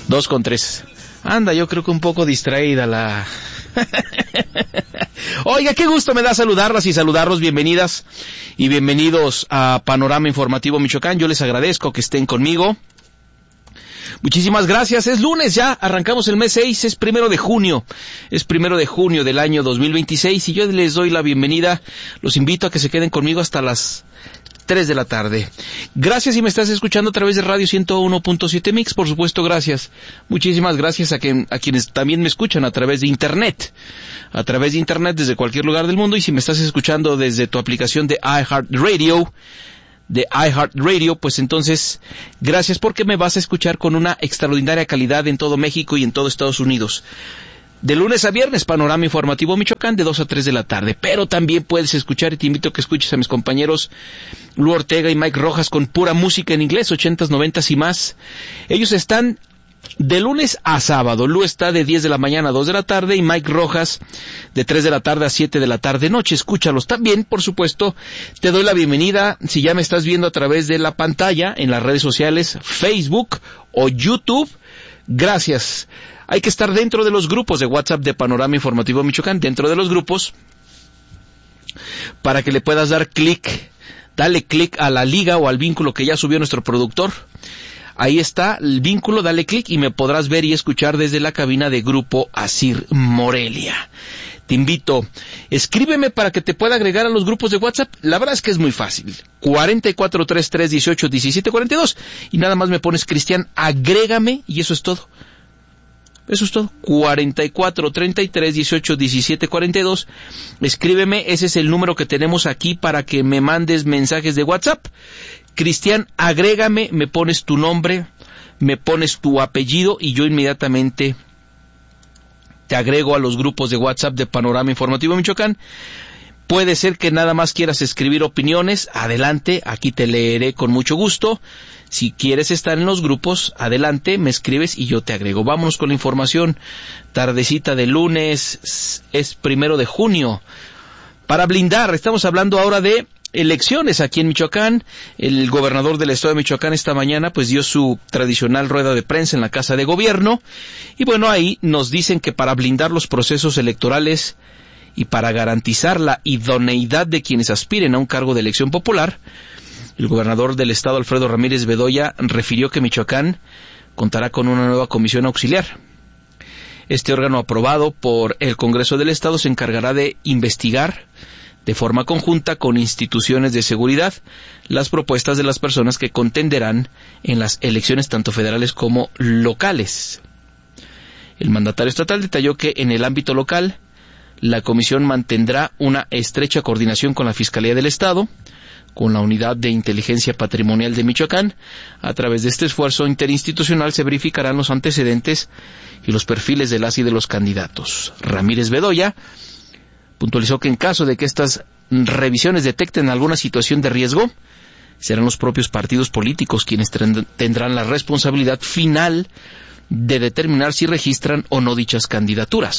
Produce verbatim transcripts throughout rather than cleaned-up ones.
Dos con tres. Anda, yo creo que un poco distraída la... Oiga, qué gusto me da saludarlas y saludarlos. Bienvenidas y bienvenidos a Panorama Informativo Michoacán. Yo les agradezco que estén conmigo. Muchísimas gracias. Es lunes ya, arrancamos el mes seis, es primero de junio. Es primero de junio del año dos mil veintiséis y yo les doy la bienvenida. Los invito a que se queden conmigo hasta las tres de la tarde. Gracias si me estás escuchando a través de Radio ciento uno punto siete Mix, por supuesto, gracias. Muchísimas gracias a, que, a quienes también me escuchan a través de Internet. A través de Internet desde cualquier lugar del mundo, y si me estás escuchando desde tu aplicación de iHeartRadio, de iHeartRadio, pues entonces, gracias porque me vas a escuchar con una extraordinaria calidad en todo México y en todo Estados Unidos. De lunes a viernes, Panorama Informativo Michoacán, de dos a tres de la tarde. Pero también puedes escuchar, y te invito a que escuches a mis compañeros Lu Ortega y Mike Rojas con pura música en inglés, ochentas, noventas y más. Ellos están de lunes a sábado. Lu está de diez de la mañana a dos de la tarde y Mike Rojas de tres de la tarde a siete de la tarde noche. Escúchalos también, por supuesto. Te doy la bienvenida si ya me estás viendo a través de la pantalla en las redes sociales, Facebook o YouTube. Gracias. Hay que estar dentro de los grupos de WhatsApp de Panorama Informativo Michoacán, dentro de los grupos, para que le puedas dar clic, dale clic a la liga o al vínculo que ya subió nuestro productor. Ahí está el vínculo, dale clic y me podrás ver y escuchar desde la cabina de Grupo Asir Morelia. Te invito, escríbeme para que te pueda agregar a los grupos de WhatsApp. La verdad es que es muy fácil. cuarenta y cuatro, treinta y tres, dieciocho, diecisiete, cuarenta y dos. Y nada más me pones Cristian, agrégame y eso es todo. Eso es todo. cuarenta y cuatro, treinta y tres, dieciocho, diecisiete, cuarenta y dos. Escríbeme, ese es el número que tenemos aquí para que me mandes mensajes de WhatsApp. Cristian, agrégame, me pones tu nombre, me pones tu apellido y yo inmediatamente te agrego a los grupos de WhatsApp de Panorama Informativo Michoacán. Puede ser que nada más quieras escribir opiniones, adelante, aquí te leeré con mucho gusto. Si quieres estar en los grupos, adelante, me escribes y yo te agrego. Vámonos con la información. Tardecita de lunes, es primero de junio. Para blindar, estamos hablando ahora de elecciones aquí en Michoacán. El gobernador del estado de Michoacán esta mañana pues dio su tradicional rueda de prensa en la Casa de Gobierno. Y bueno, ahí nos dicen que para blindar los procesos electorales y para garantizar la idoneidad de quienes aspiren a un cargo de elección popular, el gobernador del estado, Alfredo Ramírez Bedoya, refirió que Michoacán contará con una nueva comisión auxiliar. Este órgano aprobado por el Congreso del estado se encargará de investigar de forma conjunta con instituciones de seguridad las propuestas de las personas que contenderán en las elecciones tanto federales como locales. El mandatario estatal detalló que en el ámbito local la comisión mantendrá una estrecha coordinación con la Fiscalía del Estado, con la Unidad de Inteligencia Patrimonial de Michoacán. A través de este esfuerzo interinstitucional se verificarán los antecedentes y los perfiles de las y de los candidatos. Ramírez Bedoya puntualizó que en caso de que estas revisiones detecten alguna situación de riesgo, serán los propios partidos políticos quienes tendrán la responsabilidad final de determinar si registran o no dichas candidaturas.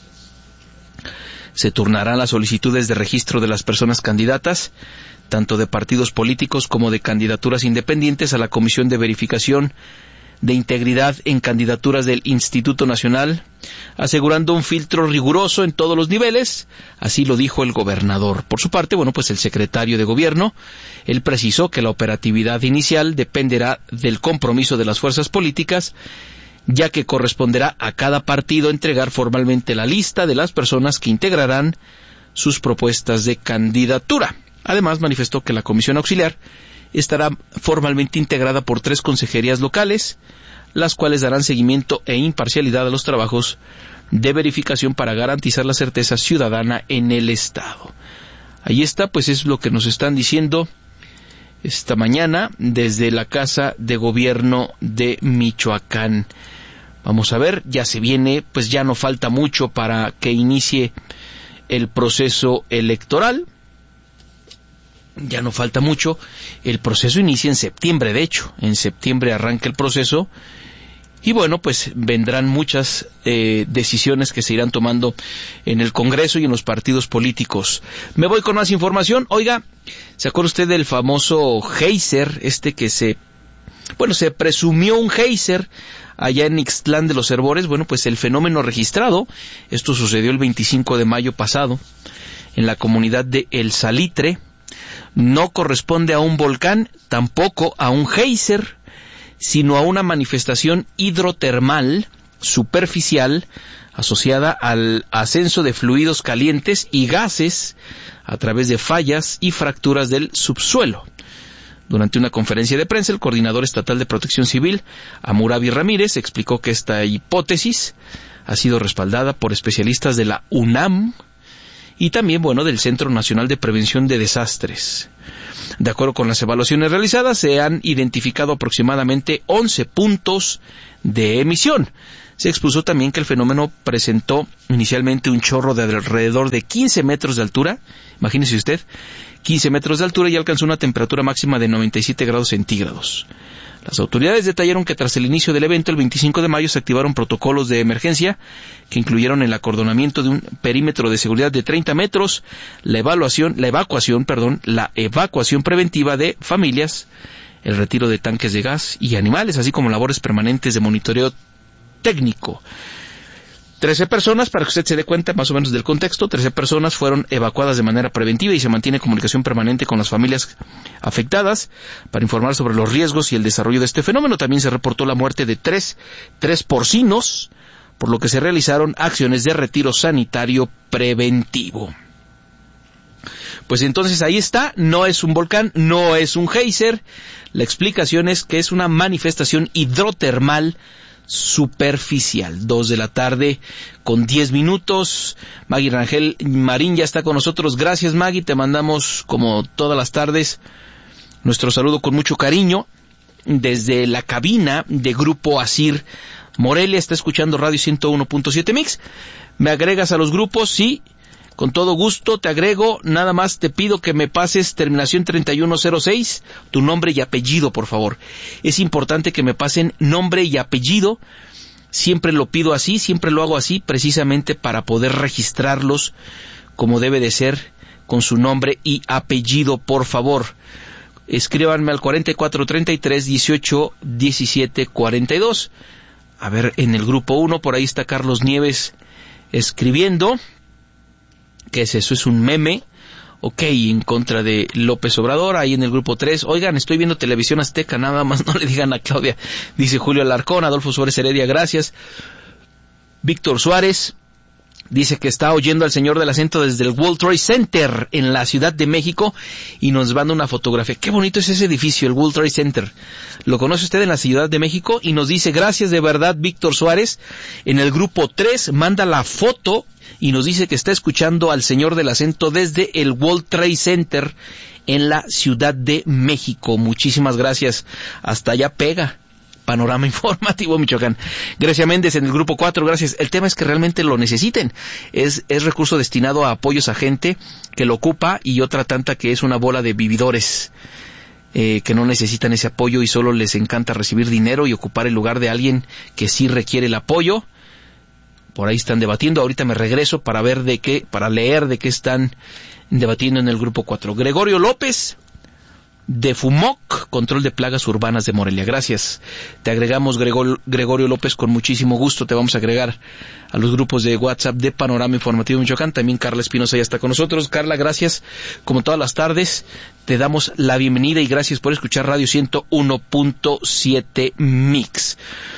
Se turnarán las solicitudes de registro de las personas candidatas, tanto de partidos políticos como de candidaturas independientes, a la Comisión de Verificación de Integridad en Candidaturas del Instituto Nacional, asegurando un filtro riguroso en todos los niveles, así lo dijo el gobernador. Por su parte, bueno, pues el secretario de Gobierno, él precisó que la operatividad inicial dependerá del compromiso de las fuerzas políticas, ya que corresponderá a cada partido entregar formalmente la lista de las personas que integrarán sus propuestas de candidatura. Además, manifestó que la comisión auxiliar estará formalmente integrada por tres consejerías locales, las cuales darán seguimiento e imparcialidad a los trabajos de verificación para garantizar la certeza ciudadana en el Estado. Ahí está, pues es lo que nos están diciendo esta mañana desde la Casa de Gobierno de Michoacán. Vamos a ver, ya se viene, pues ya no falta mucho para que inicie el proceso electoral. Ya no falta mucho. El proceso inicia en septiembre, de hecho. En septiembre arranca el proceso. Y bueno, pues vendrán muchas eh, decisiones que se irán tomando en el Congreso y en los partidos políticos. Me voy con más información. Oiga, ¿se acuerda usted del famoso geyser, este que se bueno, se presumió un geyser allá en Ixtlán de los Herbores. Bueno, pues el fenómeno registrado, esto sucedió el veinticinco de mayo pasado, en la comunidad de El Salitre, no corresponde a un volcán, tampoco a un geyser, sino a una manifestación hidrotermal superficial asociada al ascenso de fluidos calientes y gases a través de fallas y fracturas del subsuelo. Durante una conferencia de prensa, el coordinador estatal de Protección Civil, Hammurabi Ramírez, explicó que esta hipótesis ha sido respaldada por especialistas de la UNAM y también, bueno, del Centro Nacional de Prevención de Desastres. De acuerdo con las evaluaciones realizadas, se han identificado aproximadamente once puntos de emisión. Se expuso también que el fenómeno presentó inicialmente un chorro de alrededor de quince metros de altura, imagínese usted, quince metros de altura, y alcanzó una temperatura máxima de noventa y siete grados centígrados. Las autoridades detallaron que tras el inicio del evento, el veinticinco de mayo, se activaron protocolos de emergencia que incluyeron el acordonamiento de un perímetro de seguridad de treinta metros, la evaluación, la evacuación, perdón, la evacuación preventiva de familias, el retiro de tanques de gas y animales, así como labores permanentes de monitoreo técnico. trece personas, para que usted se dé cuenta más o menos del contexto, trece personas fueron evacuadas de manera preventiva y se mantiene comunicación permanente con las familias afectadas para informar sobre los riesgos y el desarrollo de este fenómeno. También se reportó la muerte de tres, tres porcinos, por lo que se realizaron acciones de retiro sanitario preventivo. Pues entonces ahí está, no es un volcán, no es un geyser, la explicación es que es una manifestación hidrotermal superficial. Dos de la tarde con diez minutos. Maggie Rangel Marín ya está con nosotros. Gracias, Maggie, te mandamos como todas las tardes nuestro saludo con mucho cariño desde la cabina de Grupo Asir Morelia. Está escuchando Radio ciento uno punto siete Mix. ¿Me agregas a los grupos? Sí, con todo gusto te agrego. Nada más te pido que me pases terminación treinta y uno cero seis, tu nombre y apellido, por favor. Es importante que me pasen nombre y apellido. Siempre lo pido así, siempre lo hago así, precisamente para poder registrarlos como debe de ser, con su nombre y apellido, por favor. Escríbanme al cuarenta y cuatro treinta y tres dieciocho diecisiete cuarenta y dos. A ver, en el grupo uno, por ahí está Carlos Nieves escribiendo. ¿Qué es eso? Es un meme, ok, en contra de López Obrador. Ahí en el grupo tres, oigan, estoy viendo Televisión Azteca, nada más no le digan a Claudia, dice Julio Alarcón. Adolfo Suárez Heredia, gracias. Víctor Suárez dice que está oyendo al señor del acento desde el World Trade Center en la Ciudad de México y nos manda una fotografía. Qué bonito es ese edificio, el World Trade Center. ¿Lo conoce usted en la Ciudad de México? Y nos dice, gracias de verdad, Víctor Suárez. En el grupo tres manda la foto y nos dice que está escuchando al señor del acento desde el World Trade Center en la Ciudad de México. Muchísimas gracias. Hasta allá pega. Panorama Informativo Michoacán. Grecia Méndez en el grupo cuatro, gracias. El tema es que realmente lo necesiten. Es, es recurso destinado a apoyos a gente que lo ocupa y otra tanta que es una bola de vividores eh, que no necesitan ese apoyo y solo les encanta recibir dinero y ocupar el lugar de alguien que sí requiere el apoyo. Por ahí están debatiendo. Ahorita me regreso para ver de qué, para leer de qué están debatiendo en el grupo cuatro. Gregorio López de FUMOC, Control de Plagas Urbanas de Morelia. Gracias. Te agregamos, Gregor, Gregorio López, con muchísimo gusto. Te vamos a agregar a los grupos de WhatsApp de Panorama Informativo Michoacán. También Carla Espinosa ya está con nosotros. Carla, gracias. Como todas las tardes, te damos la bienvenida y gracias por escuchar Radio ciento uno punto siete Mix.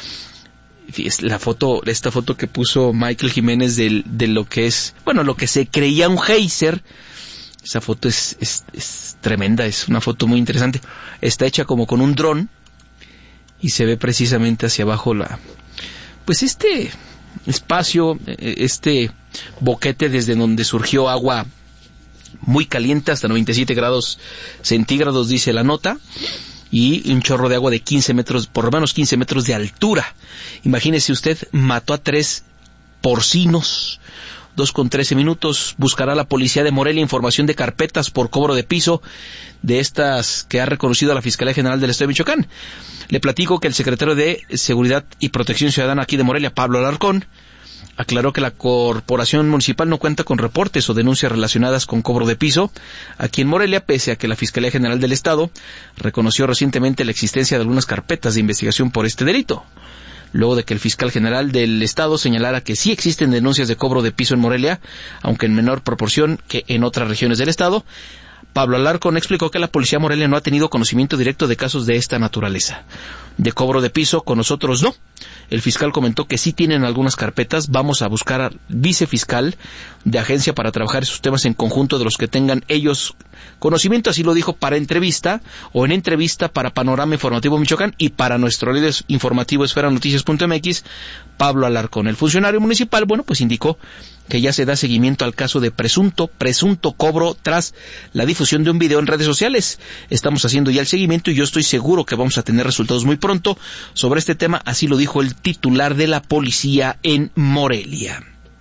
La foto, esta foto que puso Michael Jiménez de, de lo que es, bueno, lo que se creía un geyser. Esa foto es, es, es tremenda, es una foto muy interesante. Está hecha como con un dron y se ve precisamente hacia abajo la, pues este espacio, este boquete desde donde surgió agua muy caliente hasta noventa y siete grados centígrados, dice la nota, y un chorro de agua de quince metros, por lo menos quince metros de altura. Imagínese usted, mató a tres porcinos. Dos con trece minutos, buscará la policía de Morelia información de carpetas por cobro de piso de estas que ha reconocido a la Fiscalía General del Estado de Michoacán. Le platico que el secretario de Seguridad y Protección Ciudadana aquí de Morelia, Pablo Alarcón, Aclaró que la corporación municipal no cuenta con reportes o denuncias relacionadas con cobro de piso aquí en Morelia, pese a que la Fiscalía General del Estado reconoció recientemente la existencia de algunas carpetas de investigación por este delito. Luego de que el fiscal general del Estado señalara que sí existen denuncias de cobro de piso en Morelia, aunque en menor proporción que en otras regiones del Estado, Pablo Alarcón explicó que la Policía Morelia no ha tenido conocimiento directo de casos de esta naturaleza. De cobro de piso, con nosotros no. El fiscal comentó que sí tienen algunas carpetas. Vamos a buscar al vicefiscal de agencia para trabajar esos temas en conjunto de los que tengan ellos conocimiento. Así lo dijo para entrevista o en entrevista para Panorama Informativo Michoacán y para nuestro líder informativo esfera noticias punto m x, Pablo Alarcón. El funcionario municipal, bueno, pues indicó que ya se da seguimiento al caso de presunto, presunto cobro tras la difusión de un video en redes sociales. Estamos haciendo ya el seguimiento y yo estoy seguro que vamos a tener resultados muy pronto sobre este tema, así lo dijo el titular de la policía en Morelia.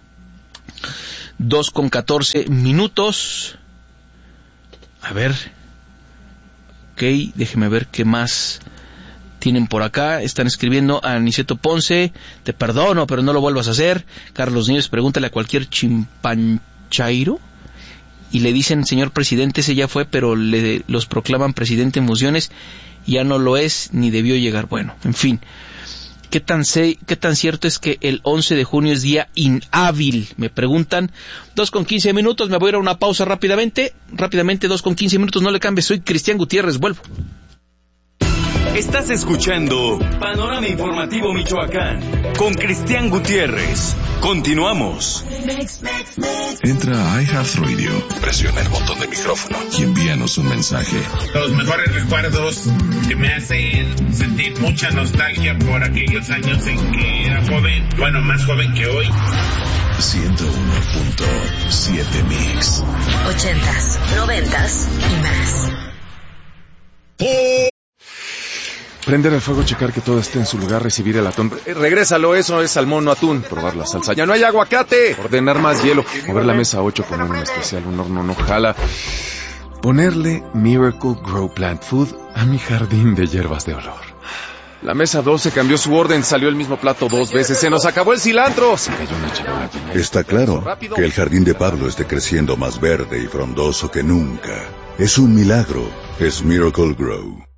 Dos con catorce minutos. A ver. Ok, déjeme ver qué más tienen por acá. Están escribiendo a Aniceto Ponce: te perdono, pero no lo vuelvas a hacer. Carlos Nieves: pregúntale a cualquier chimpanchairo y le dicen señor presidente, ese ya fue, pero le los proclaman presidente en funciones, ya no lo es ni debió llegar. Bueno, en fin, ¿qué tan, se, qué tan cierto es que el once de junio es día inhábil? Me preguntan. Dos con quince minutos, me voy a ir a una pausa rápidamente, rápidamente, dos con quince minutos, no le cambies, soy Cristian Gutiérrez, vuelvo. Estás escuchando Panorama Informativo Michoacán con Cristian Gutiérrez. Continuamos. Entra a iHeartRadio, presiona el botón de micrófono y envíanos un mensaje. Los mejores recuerdos que me hacen sentir mucha nostalgia por aquellos años en que era joven, bueno, más joven que hoy. ciento uno punto siete Mix. Ochentas, noventas y más. Oh. Prender el fuego, checar que todo esté en su lugar, recibir el atún. Eh, regrésalo, eso es salmón, no atún. Probar la salsa. ¡Ya no hay aguacate! Ordenar más hielo. Mover la mesa ocho, poner un especial, un horno no jala. Ponerle Miracle Grow Plant Food a mi jardín de hierbas de olor. La mesa doce cambió su orden, salió el mismo plato dos veces. ¡Se nos acabó el cilantro! Se cayó una charola. Está claro que el jardín de Pablo esté creciendo más verde y frondoso que nunca. Es un milagro. Es Miracle Grow.